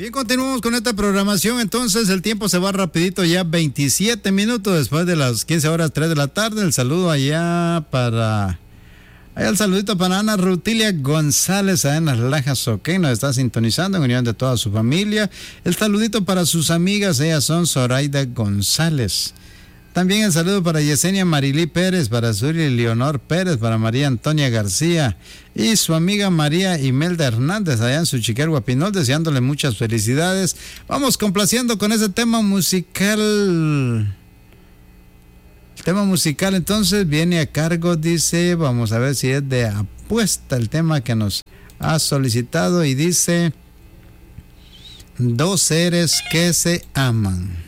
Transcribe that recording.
Bien, continuamos con esta programación. Entonces, el tiempo se va rapidito, ya 27 minutos después de las 15 horas 3 de la tarde. El saludo allá el saludito para Ana Rutilia González, allá en las Lajas, ok, nos está sintonizando en unión de toda su familia. El saludito para sus amigas, ellas son Zoraida González. También el saludo para Yesenia Marilí Pérez, para Suri Leonor Pérez, para María Antonia García y su amiga María Imelda Hernández allá en su Chiquergua Pinol, deseándole muchas felicidades. Vamos complaciendo con ese tema musical. El tema musical entonces viene a cargo, dice, vamos a ver si es de Apuesta, el tema que nos ha solicitado, y dice: Dos seres que se aman.